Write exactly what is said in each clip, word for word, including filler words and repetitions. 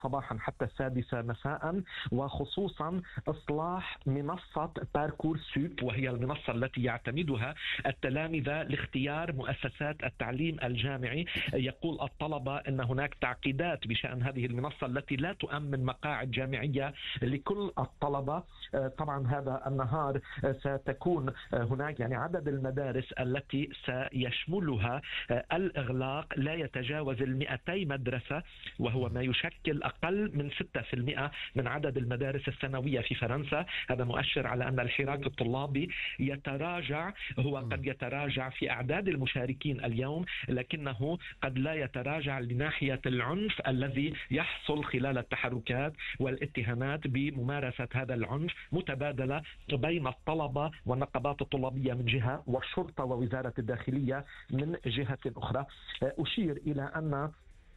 صباحا حتى السادسة مساء، وخصوصا إصلاح منصة باركور سوب، وهي المنصة التي يعتمدها التلامذة لاختيار مؤسسات التعليم الجامعي. يقول الطلبة أن هناك تعقيدات بشأن هذه المنصة التي لا تؤمن مقاعد جامعية لكل الطلبة. طبعا هذا النهار ستكون هناك يعني عدد المدارس التي سيشملها الإغلاق لا يتجاوز المئتي مدرسة، وهو ما يشكل أقل من ستة بالمئة من عدد المدارس الثانوية في فرنسا. هذا مؤشر على أن الحراك الطلابي يتراجع. هو قد يتراجع في أعداد المشاركين اليوم، لكنه قد لا يتراجع لناحية العنف الذي يحصل خلال التحركات والاتهامات بممارسة هذا العنف متبادلة بين الطلبة والنقابات الطلابية من جهة، والشرطة ووزارة الداخلية من جهة أخرى. أشير إلى أن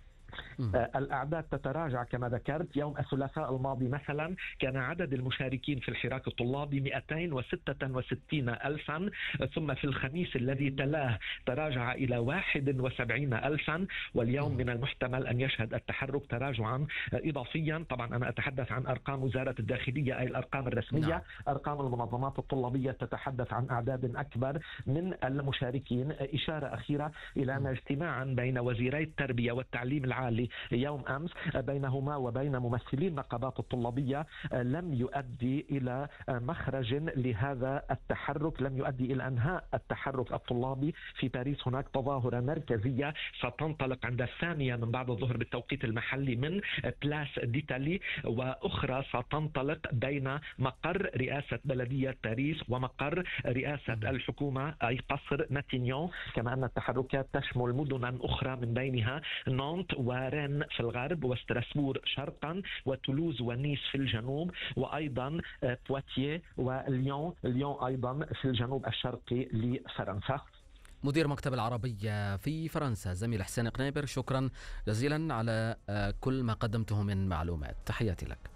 الأعداد تتراجع كما ذكرت. يوم الثلاثاء الماضي مثلا كان عدد المشاركين في الحراك الطلابي مئتين وستة وستين ألفا، ثم في الخميس الذي تلاه تراجع إلى واحد وسبعين ألفا، واليوم من المحتمل أن يشهد التحرك تراجعا إضافيا. طبعا أنا أتحدث عن أرقام وزارة الداخلية أي الأرقام الرسمية. نعم. أرقام المنظمات الطلابية تتحدث عن أعداد أكبر من المشاركين. إشارة أخيرة إلى أن اجتماعا بين وزيري التربية والتعليم العالي يوم أمس بينهما وبين ممثلين النقابات الطلابية لم يؤدي إلى مخرج لهذا التحرك، لم يؤدي إلى أنهاء التحرك الطلابي في باريس. هناك تظاهرة مركزية ستنطلق عند الثانية من بعد الظهر بالتوقيت المحلي من بلاس ديتالي، وأخرى ستنطلق بين مقر رئاسة بلدية باريس ومقر رئاسة الحكومة أي قصر ماتينيون. كما أن التحركات تشمل مدنا أخرى من بينها نانت ورين في الغرب وستراسبور شرقا وتولوز ونيس في الجنوب، وأيضا بواتيه وليون ليون أيضا في الجنوب الشرقي لفرنسا. مدير مكتب العربية في فرنسا زميل حسين قنيبر، شكرا جزيلا على كل ما قدمته من معلومات. تحياتي لك.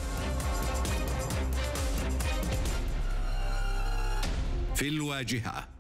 في الواجهة.